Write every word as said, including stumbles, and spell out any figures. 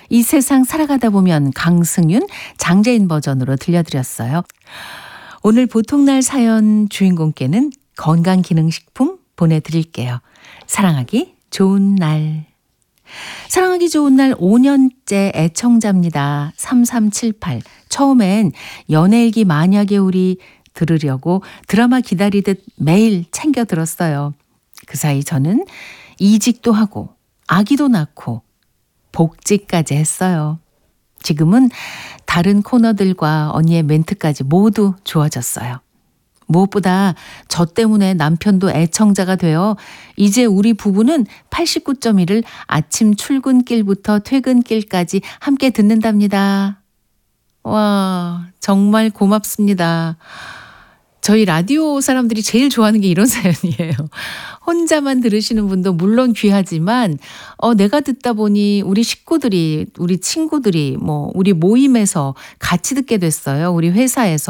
이 세상 살아가다 보면 강승윤, 장재인 버전으로 들려드렸어요. 오늘 보통날 사연 주인공께는 건강기능식품 보내드릴게요. 사랑하기 좋은 날. 사랑하기 좋은 날 오 년째 애청자입니다. 삼삼칠팔. 처음엔 연애일기 만약에 우리 들으려고 드라마 기다리듯 매일 챙겨 들었어요. 그 사이 저는 이직도 하고 아기도 낳고 복직까지 했어요. 지금은 다른 코너들과 언니의 멘트까지 모두 좋아졌어요. 무엇보다 저 때문에 남편도 애청자가 되어 이제 우리 부부는 팔십구 점 일을 아침 출근길부터 퇴근길까지 함께 듣는답니다. 와, 정말 고맙습니다. 저희 라디오 사람들이 제일 좋아하는 게 이런 사연이에요. 혼자만 들으시는 분도 물론 귀하지만 어, 내가 듣다 보니 우리 식구들이, 우리 친구들이, 뭐 우리 모임에서 같이 듣게 됐어요. 우리 회사에서.